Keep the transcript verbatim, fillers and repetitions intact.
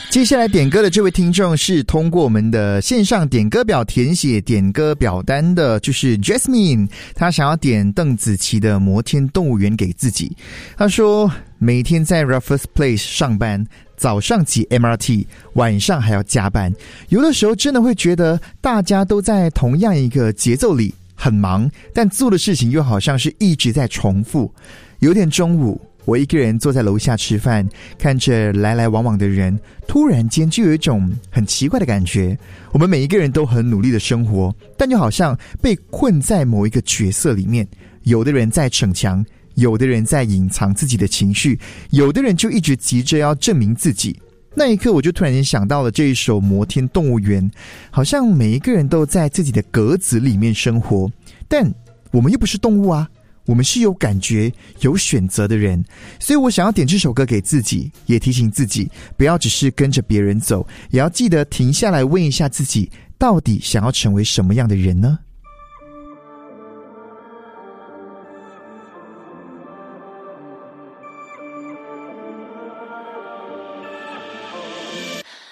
接下来点歌的这位听众是通过我们的线上点歌表填写点歌表单的，就是 Jasmine， 她想要点邓紫棋的《摩天动物园》给自己。她说每天在 Raffles Place 上班，早上挤 M R T， 晚上还要加班，有的时候真的会觉得大家都在同样一个节奏里很忙，但做的事情又好像是一直在重复。有点中午，我一个人坐在楼下吃饭，看着来来往往的人，突然间就有一种很奇怪的感觉。我们每一个人都很努力的生活，但就好像被困在某一个角色里面，有的人在逞强，有的人在隐藏自己的情绪，有的人就一直急着要证明自己。那一刻我就突然间想到了这一首《摩天动物园》，好像每一个人都在自己的格子里面生活，但我们又不是动物啊，我们是有感觉有选择的人。所以我想要点这首歌给自己，也提醒自己不要只是跟着别人走，也要记得停下来问一下自己，到底想要成为什么样的人呢？